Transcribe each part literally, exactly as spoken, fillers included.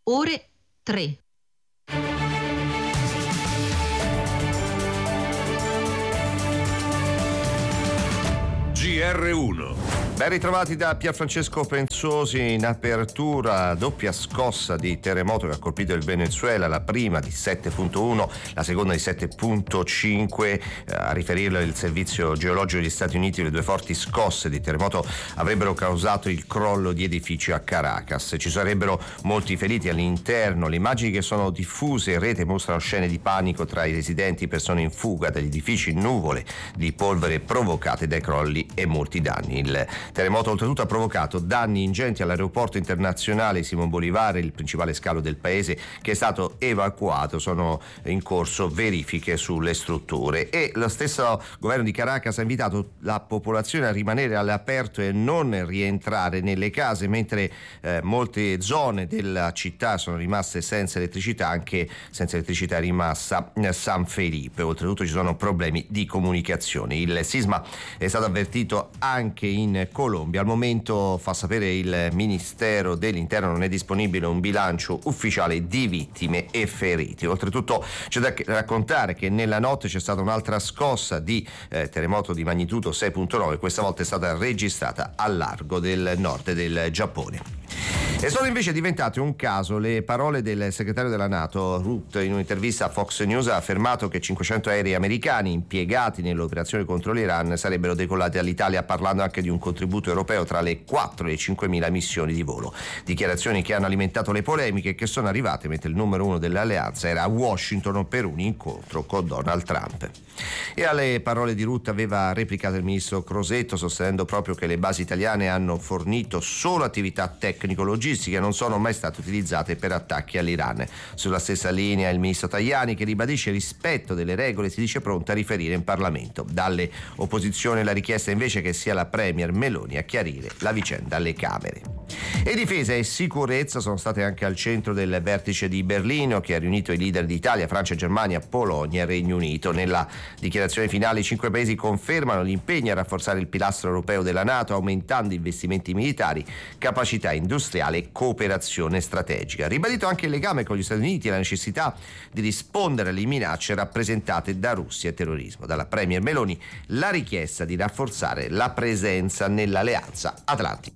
ore tre. G R uno. Ben ritrovati da Pierfrancesco Pensosi. In apertura, doppia scossa di terremoto che ha colpito il Venezuela, la prima di sette virgola uno, la seconda di sette virgola cinque. A riferirlo il servizio geologico degli Stati Uniti, le due forti scosse di terremoto avrebbero causato il crollo di edifici a Caracas. Ci sarebbero molti feriti all'interno. Le immagini che sono diffuse in rete mostrano scene di panico tra i residenti, persone in fuga dagli edifici, nuvole di polvere provocate dai crolli e molti danni. Il terremoto oltretutto ha provocato danni ingenti all'aeroporto internazionale Simón Bolívar, il principale scalo del paese, che è stato evacuato. Sono in corso verifiche sulle strutture e lo stesso governo di Caracas ha invitato la popolazione a rimanere all'aperto e non rientrare nelle case, mentre eh, molte zone della città sono rimaste senza elettricità. Anche senza elettricità è rimasta San Felipe. Oltretutto ci sono problemi di comunicazione. Il sisma è stato avvertito anche in Colombia. Al momento, fa sapere il Ministero dell'Interno, non è disponibile un bilancio ufficiale di vittime e feriti. Oltretutto c'è da raccontare che nella notte c'è stata un'altra scossa di eh, terremoto di magnitudo sei virgola nove, questa volta è stata registrata al largo del nord del Giappone. E sono invece diventate un caso le parole del segretario della NATO, Rutte. In un'intervista a Fox News ha affermato che cinquecento aerei americani impiegati nell'operazione contro l'Iran sarebbero decollati all'Italia, parlando anche di un contributo europeo tra le quattro e le cinquemila missioni di volo. Dichiarazioni che hanno alimentato le polemiche e che sono arrivate mentre il numero uno dell'alleanza era a Washington per un incontro con Donald Trump. E alle parole di Rutte aveva replicato il ministro Crosetto, sostenendo proprio che le basi italiane hanno fornito solo attività tecnico-logistiche, non sono mai state utilizzate per attacchi all'Iran. Sulla stessa linea il ministro Tajani, che ribadisce il rispetto delle regole, si dice pronta a riferire in Parlamento. Dalle opposizioni la richiesta invece che sia la premier Meloni a chiarire la vicenda alle Camere. E difesa e sicurezza sono state anche al centro del vertice di Berlino, che ha riunito i leader di Italia, Francia, Germania, Polonia e Regno Unito. Nella dichiarazione finale i cinque paesi confermano l'impegno a rafforzare il pilastro europeo della NATO, aumentando investimenti militari, capacità industriale e cooperazione strategica. Ribadito anche il legame con gli Stati Uniti e la necessità di rispondere alle minacce rappresentate da Russia e terrorismo. Dalla premier Meloni la richiesta di rafforzare la presenza nell'alleanza atlantica.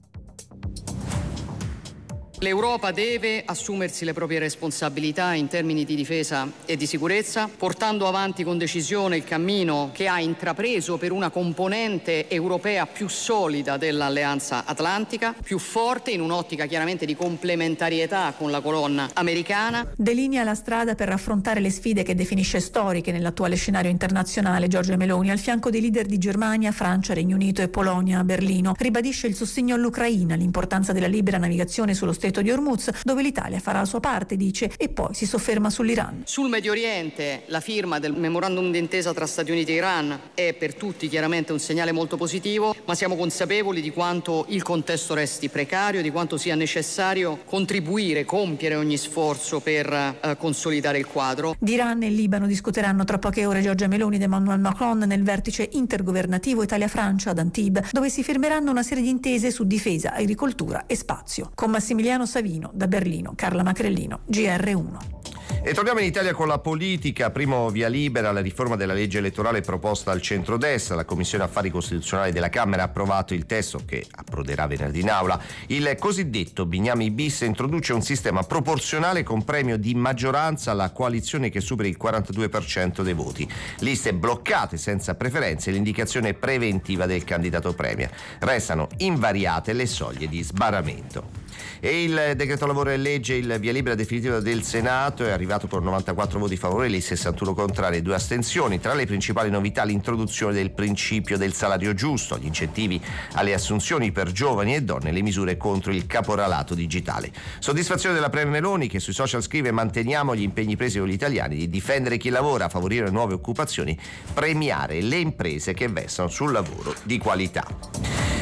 L'Europa deve assumersi le proprie responsabilità in termini di difesa e di sicurezza, portando avanti con decisione il cammino che ha intrapreso per una componente europea più solida dell'Alleanza Atlantica, più forte in un'ottica chiaramente di complementarietà con la colonna americana. Delinea la strada per affrontare le sfide che definisce storiche nell'attuale scenario internazionale Giorgia Meloni, al fianco dei leader di Germania, Francia, Regno Unito e Polonia a Berlino. Ribadisce il sostegno all'Ucraina, l'importanza della libera navigazione sullo Stretto di Hormuz, dove l'Italia farà la sua parte, dice, e poi si sofferma sull'Iran. Sul Medio Oriente la firma del memorandum d'intesa tra Stati Uniti e Iran è per tutti chiaramente un segnale molto positivo, ma siamo consapevoli di quanto il contesto resti precario, di quanto sia necessario contribuire, compiere ogni sforzo per eh, consolidare il quadro. Di Iran e Libano discuteranno tra poche ore Giorgia Meloni ed Emmanuel Macron nel vertice intergovernativo Italia-Francia ad Antibes, dove si firmeranno una serie di intese su difesa, agricoltura e spazio. Con Massimiliano Savino, da Berlino, Carla Macrellino, G R uno. E torniamo in Italia con la politica. Primo via libera alla riforma della legge elettorale proposta al centrodestra. La Commissione Affari Costituzionali della Camera ha approvato il testo che approderà venerdì in aula. Il cosiddetto Bignami bis introduce un sistema proporzionale con premio di maggioranza alla coalizione che superi il quarantadue per cento dei voti. Liste bloccate senza preferenze e l'indicazione preventiva del candidato premier. Restano invariate le soglie di sbarramento. E il decreto lavoro e legge, il via libera definitiva del Senato, è arrivato con novantaquattro voti favorevoli, sessantuno contrari e due astensioni. Tra le principali novità l'introduzione del principio del salario giusto, gli incentivi alle assunzioni per giovani e donne, le misure contro il caporalato digitale. Soddisfazione della premier Meloni, che sui social scrive: manteniamo gli impegni presi con gli italiani di difendere chi lavora, favorire nuove occupazioni, premiare le imprese che versano sul lavoro di qualità.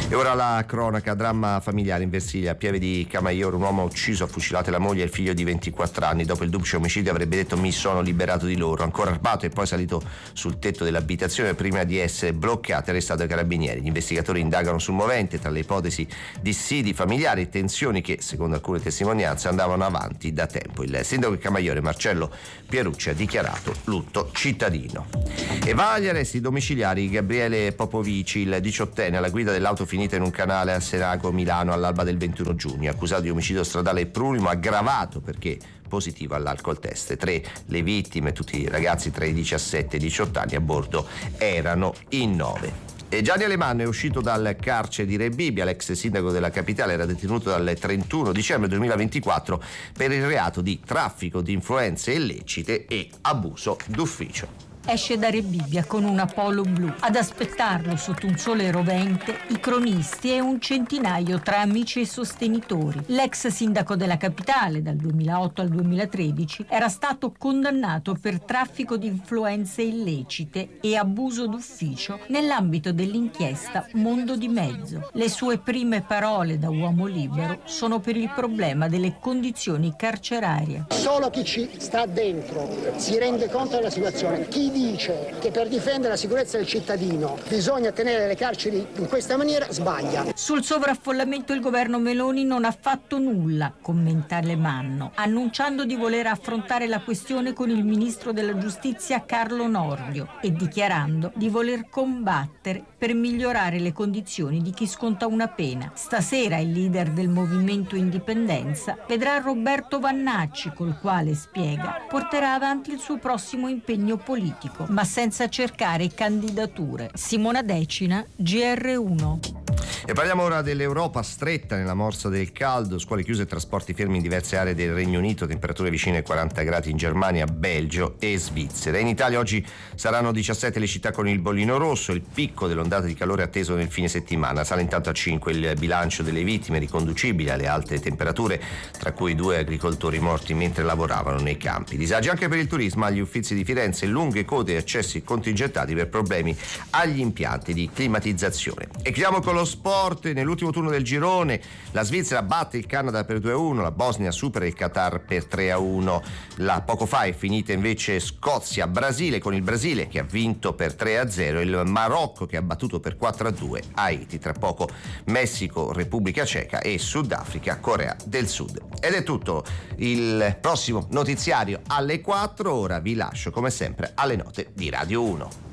E ora la cronaca, dramma familiare in Versilia, a Pieve di Camaiore, un uomo ha ucciso a fucilate la moglie e il figlio di ventiquattro anni. Dopo il duplice omicidio avrebbe detto mi sono liberato di loro, ancora armato e poi salito sul tetto dell'abitazione prima di essere bloccato e arrestato dai carabinieri. Gli investigatori indagano sul movente, tra le ipotesi dissidi familiari e tensioni che, secondo alcune testimonianze, andavano avanti da tempo. Il sindaco di Camaiore, Marcello Pierucci, ha dichiarato lutto cittadino. E va agli arresti domiciliari Gabriele Popovici, il diciottenne alla guida dell'auto finita in un canale a Senago, Milano, all'alba del ventuno giugno, accusato di omicidio stradale plurimo aggravato perché positivo all'alcol test. Tre le vittime, tutti i ragazzi tra i diciassette e i diciotto anni, a bordo erano in nove. E Gianni Alemanno è uscito dal carcere di Rebibbia. L'ex sindaco della capitale era detenuto dal trentuno dicembre duemilaventiquattro per il reato di traffico di influenze illecite e abuso d'ufficio. Esce da Rebibbia con una polo blu. Ad aspettarlo sotto un sole rovente i cronisti e un centinaio tra amici e sostenitori. L'ex sindaco della capitale, dal duemilaotto al duemilatredici, era stato condannato per traffico di influenze illecite e abuso d'ufficio nell'ambito dell'inchiesta Mondo di Mezzo. Le sue prime parole da uomo libero sono per il problema delle condizioni carcerarie. Solo chi ci sta dentro si rende conto della situazione. Chi dice che per difendere la sicurezza del cittadino bisogna tenere le carceri in questa maniera sbaglia. Sul sovraffollamento il governo Meloni non ha fatto nulla, commenta Alemanno, annunciando di voler affrontare la questione con il ministro della giustizia Carlo Nordio e dichiarando di voler combattere per migliorare le condizioni di chi sconta una pena. Stasera il leader del Movimento Indipendenza vedrà Roberto Vannacci, col quale, spiega, porterà avanti il suo prossimo impegno politico, ma senza cercare candidature. Simona Decina, G R uno. E parliamo ora dell'Europa, stretta nella morsa del caldo, scuole chiuse e trasporti fermi in diverse aree del Regno Unito, temperature vicine ai quaranta gradi in Germania, Belgio e Svizzera. In Italia oggi saranno diciassette le città con il bollino rosso, il picco dell'ondata di calore atteso nel fine settimana. Sale intanto a cinque il bilancio delle vittime riconducibili alle alte temperature, tra cui due agricoltori morti mentre lavoravano nei campi. Disagi anche per il turismo agli Uffizi di Firenze, lunghe code e accessi contingentati per problemi agli impianti di climatizzazione. E chiudiamo con lo sport. Nell'ultimo turno del girone la Svizzera batte il Canada per due a uno, la Bosnia supera il Qatar per tre a uno. La poco fa è finita invece Scozia-Brasile, con il Brasile che ha vinto per tre a zero, il Marocco che ha battuto per quattro a due Haiti. Tra poco Messico, Repubblica Ceca e Sudafrica, Corea del Sud. Ed è tutto. Il prossimo notiziario alle quattro, ora vi lascio come sempre alle note di Radio uno.